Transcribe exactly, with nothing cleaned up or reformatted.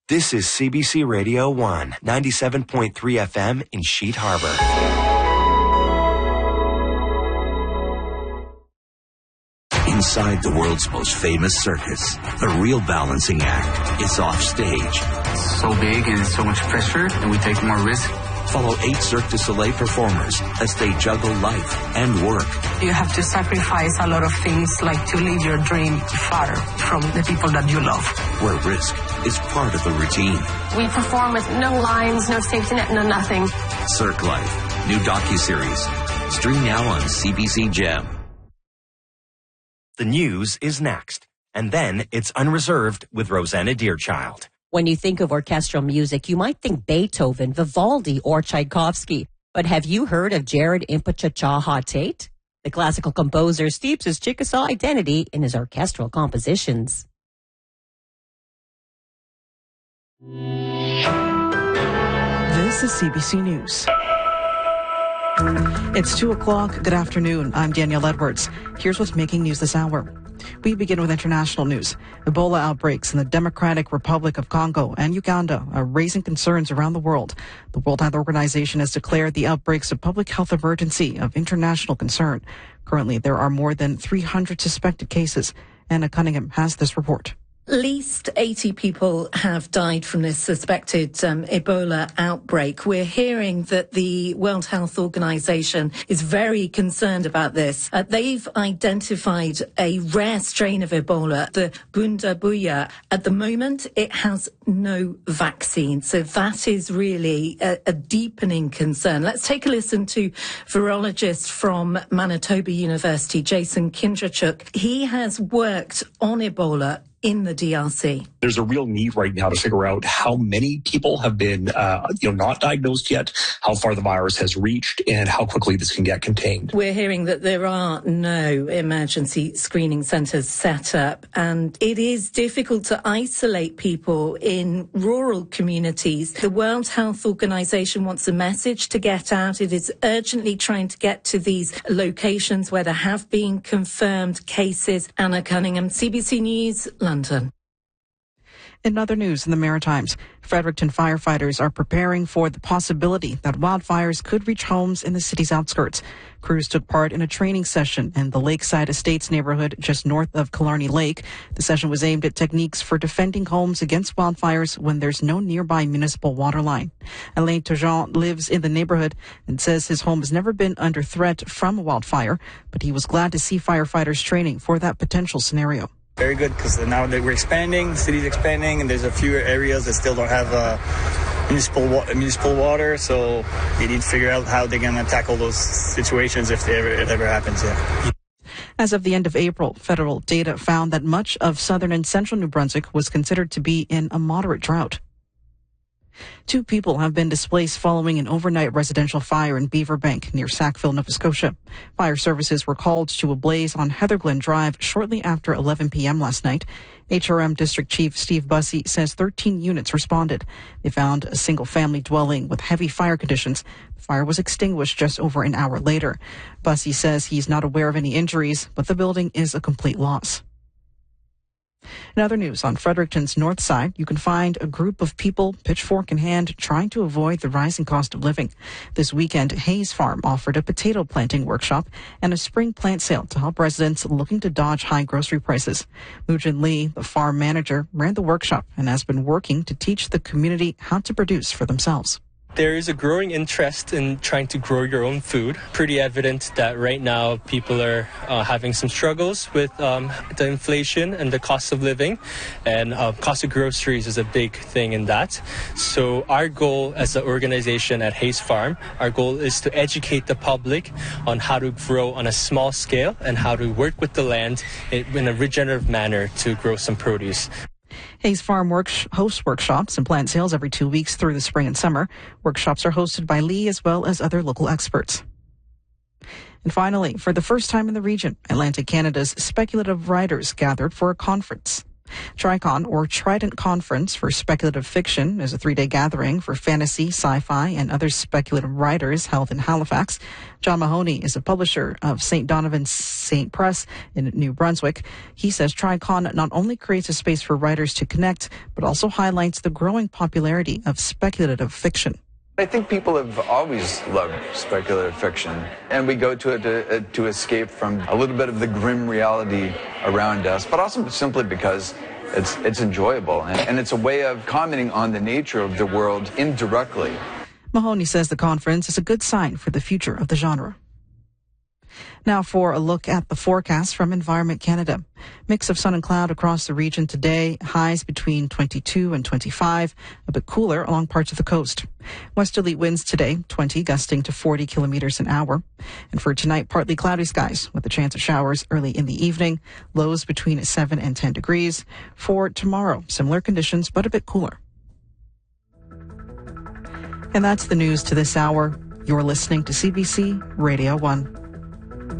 This is C B C Radio one, ninety-seven point three F M in Sheet Harbor. Inside the world's most famous circus, the real balancing act is off stage. So big and so much pressure, and we take more risk. Follow eight Cirque du Soleil performers as they juggle life and work. You have to sacrifice a lot of things, like to leave your dream far from the people that you love. Where risk is part of the routine. We perform with no lines, no safety net, no nothing. Cirque Life, new docuseries. Stream now on C B C Gem. The news is next, and then it's Unreserved with Rosanna Deerchild. When you think of orchestral music, you might think Beethoven, Vivaldi, or Tchaikovsky. But have you heard of Jared Impechachaha Tate? The classical composer steeps his Chickasaw identity in his orchestral compositions. This is C B C News. It's two o'clock. Good afternoon. I'm Danielle Edwards. Here's what's making news this hour. We begin with international news. Ebola outbreaks in the Democratic Republic of Congo and Uganda are raising concerns around the world. The World Health Organization has declared the outbreaks a public health emergency of international concern. Currently, there are more than three hundred suspected cases. Anna Cunningham has this report. At least eighty people have died from this suspected um, Ebola outbreak. We're hearing that the World Health Organization is very concerned about this. Uh, they've identified a rare strain of Ebola, the Bundabuya. At the moment, it has no vaccine. So that is really a, a deepening concern. Let's take a listen to virologist from Manitoba University, Jason Kindrachuk. He has worked on Ebola in the D R C. There's a real need right now to figure out how many people have been, uh, you know, not diagnosed yet, how far the virus has reached, and how quickly this can get contained. We're hearing that there are no emergency screening centres set up, and it is difficult to isolate people in rural communities. The World Health Organization wants a message to get out. It is urgently trying to get to these locations where there have been confirmed cases. Anna Cunningham, C B C News, London. In other news in the Maritimes, Fredericton firefighters are preparing for the possibility that wildfires could reach homes in the city's outskirts. Crews took part in a training session in the Lakeside Estates neighborhood just north of Killarney Lake. The session was aimed at techniques for defending homes against wildfires when there's no nearby municipal water line. Alain Turgeon lives in the neighborhood and says his home has never been under threat from a wildfire, but he was glad to see firefighters training for that potential scenario. Very good, because now that we're expanding, the city's expanding, and there's a few areas that still don't have uh, municipal wa- municipal water, so they need to figure out how they're going to tackle those situations if, they ever, if it ever happens. Yeah. As of the end of April, federal data found that much of southern and central New Brunswick was considered to be in a moderate drought. Two people have been displaced following an overnight residential fire in Beaverbank near Sackville, Nova Scotia. Fire services were called to a blaze on Heatherglen Drive shortly after eleven p.m. last night. H R M District Chief Steve Bussey says thirteen units responded. They found a single-family dwelling with heavy fire conditions. The fire was extinguished just over an hour later. Bussey says he's not aware of any injuries, but the building is a complete loss. In other news, on Fredericton's north side, you can find a group of people, pitchfork in hand, trying to avoid the rising cost of living. This weekend, Hayes Farm offered a potato planting workshop and a spring plant sale to help residents looking to dodge high grocery prices. Mujin Lee, the farm manager, ran the workshop and has been working to teach the community how to produce for themselves. There is a growing interest in trying to grow your own food. Pretty evident that right now people are uh, having some struggles with um, the inflation and the cost of living, and uh, cost of groceries is a big thing in that. So our goal as an organization at Hayes Farm, our goal is to educate the public on how to grow on a small scale and how to work with the land in a regenerative manner to grow some produce. Hayes Farm work, hosts workshops and plant sales every two weeks through the spring and summer. Workshops are hosted by Lee as well as other local experts. And finally, for the first time in the region, Atlantic Canada's speculative writers gathered for a conference. TriCon, or Trident Conference for Speculative Fiction, is a three-day gathering for fantasy, sci-fi, and other speculative writers held in Halifax. John Mahoney is a publisher of Saint Donovan's Saint Press in New Brunswick. He says TriCon not only creates a space for writers to connect, but also highlights the growing popularity of speculative fiction. I think people have always loved speculative fiction, and we go to it to, to escape from a little bit of the grim reality around us, but also simply because it's it's enjoyable, and, and it's a way of commenting on the nature of the world indirectly. Mahoney says the conference is a good sign for the future of the genre. Now for a look at the forecast from Environment Canada. Mix of sun and cloud across the region today. Highs between twenty-two and twenty-five, a bit cooler along parts of the coast. Westerly winds today, twenty, gusting to forty kilometers an hour. And for tonight, partly cloudy skies with a chance of showers early in the evening. Lows between seven and ten degrees. For tomorrow, similar conditions, but a bit cooler. And that's the news to this hour. You're listening to C B C Radio one.